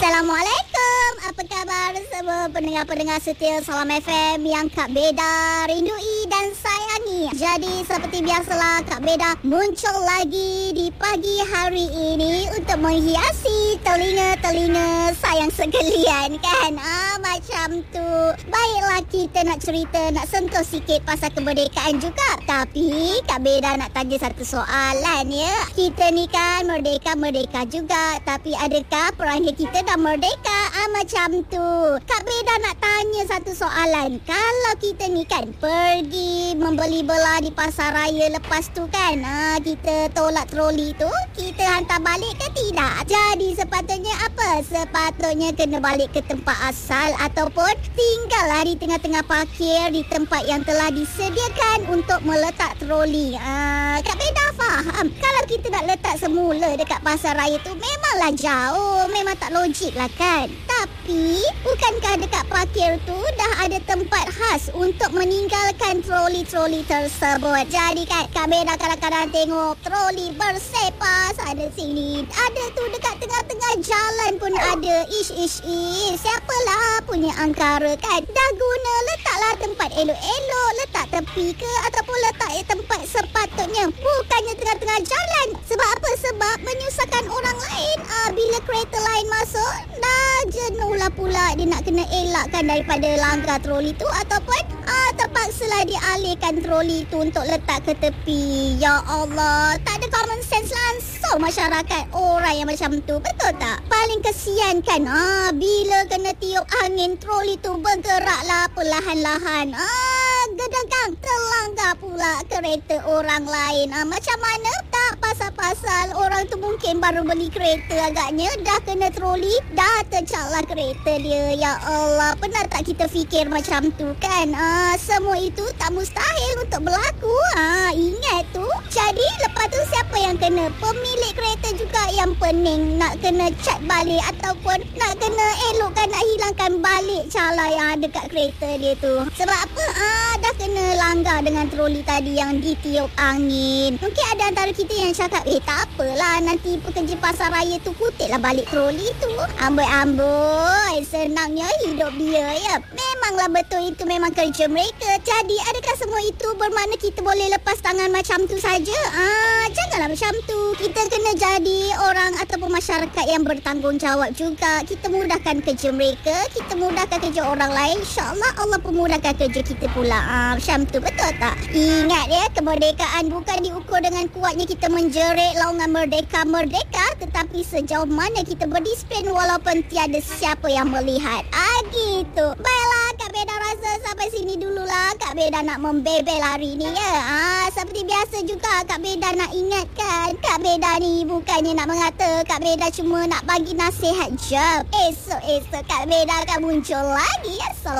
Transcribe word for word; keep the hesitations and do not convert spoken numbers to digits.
Assalamualaikum. Apa khabar semua pendengar-pendengar setia Salam F M yang Kak Beda rindui dan sayangi. Jadi seperti biasalah, Kak Beda muncul lagi di pagi hari ini untuk menghiasi telinga-telinga sayang sekalian kan. Ah, macam tu. Baiklah, kita nak cerita, nak sentuh sikit pasal kemerdekaan juga. Tapi Kak Beda nak tanya satu soalan ya. Kita ni kan merdeka-merdeka juga, tapi adakah perangai kita dah merdeka? Ah, macam tu. Kak Beda nak tanya satu soalan. Kalau kita ni kan pergi membeli belah di pasar raya, lepas tu kan ah, kita tolak troli tu, kita hantar balik ke tidak? Jadi sepatutnya apa? Sepatutnya kena balik ke tempat asal ataupun tinggallah di tengah-tengah parkir di tempat yang telah disediakan untuk meletak troli. Ah, Kak Beda faham. Kalau kita nak letak semula dekat pasar raya tu memanglah jauh, memang tak logik lah kan. Tapi bukankah dekat parkir tu dah ada tempat khas untuk meninggalkan troli-troli tersebut? Jadi kan Kak Beda kadang-kadang tengok troli bersepas ada sini, ada tu dekat tengah-tengah jalan pun ada. Ish ish ish, siapalah punya angkara kan? Dah guna, letaklah tempat elok-elok, letak tepi ke ataupun letak tempat sepatutnya, bukannya tengah-tengah jalan. Sebab apa? Sebab menyusahkan orang lain. Ah, bila kereta lain masuk, dah jenuh lah pula dia nak kena elakkan daripada langgar troli tu ataupun ah, terpaksalah dialihkan troli tu untuk letak ke tepi. Ya Allah, tak ada common sense langsung masyarakat orang yang macam tu, betul tak? Paling kesian kan ah, bila kena tiup angin troli tu bergeraklah perlahan-lahan. Ah, gedang terlanggar pula kereta orang lain. Ah, macam mana? Tak pasal-pasal orang tu mungkin baru beli kereta agaknya dah kena troli, dah tercaklah kereta dia. Ya Allah, pernah tak kita fikir macam tu kan? Ah, semua itu tak mustahil untuk berlaku. Ah, ingat tu. Jadi lepas tu siapa yang kena? Pemilik kereta juga yang pening nak kena cat balik ataupun nak kena elokkan, nak hilangkan balik cala yang ada kat kereta dia tu. Sebab apa? Ah, dah kena langgar dengan troli tadi yang ditiup angin. Mungkin ada antara kita yang cakap, eh tak apalah, nanti pekerja pasar raya tu kutiplah balik troli tu. Amboi-amboi, senangnya hidup dia ya. Memanglah betul, itu memang kerja mereka. Jadi adakah semua itu bermakna kita boleh lepas tangan macam tu saja? Ah, janganlah macam tu. Kita kena jadi orang ataupun masyarakat yang bertanggungjawab juga. Kita mudahkan kerja mereka, kita mudahkan kerja orang lain. InsyaAllah Allah pemudahkan kerja kita pula. Ah, macam tu, betul tak? Ingat ya, kemerdekaan bukan diukur dengan kuatnya kita menjerit laungan merdeka-merdeka, tetapi sejauh mana kita berdisiplin walaupun tiada siapa yang melihat. Ah, gitu. Baiklah, Kak Beda rasa sampai sini dululah. Kak Beda nak membebel hari ni ya. Ah, seperti biasa juga Kak Beda nak ingatkan, Kak Beda ni bukannya nak mengata, Kak Beda cuma nak bagi nasihat je. Esok-esok Kak Beda akan muncul lagi ya.